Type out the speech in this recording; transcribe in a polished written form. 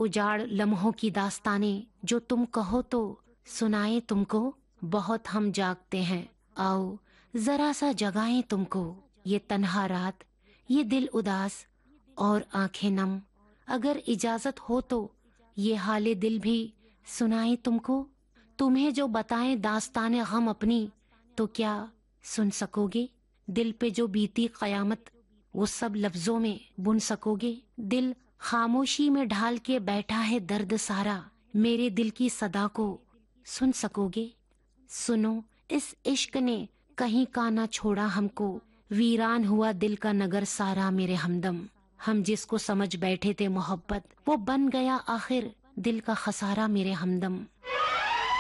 उजाड़ लम्हों की दास्तानें जो तुम कहो तो सुनाए तुमको। बहुत हम जागते हैं, आओ जरा सा जगाएं तुमको। ये तन्हा रात, ये दिल उदास और आंखें नम, अगर इजाजत हो तो ये हाले दिल भी सुनाए तुमको। तुम्हें जो बताएं दास्ताने गम अपनी, तो क्या सुन सकोगे? दिल पे जो बीती कयामत, वो सब लफ्जों में बुन सकोगे? दिल खामोशी में ढाल के बैठा है दर्द सारा, मेरे दिल की सदा को सुन सकोगे? सुनो, इस इश्क ने कहीं का ना छोड़ा हमको, वीरान हुआ दिल का नगर सारा मेरे हमदम। हम जिसको समझ बैठे थे मोहब्बत, वो बन गया आखिर दिल का खसारा मेरे हमदम।